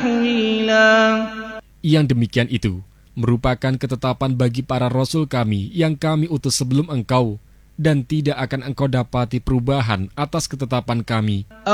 Yang demikian itu merupakan ketetapan bagi para rasul kami yang kami utus sebelum engkau, dan tidak akan engkau dapati perubahan atas ketetapan kami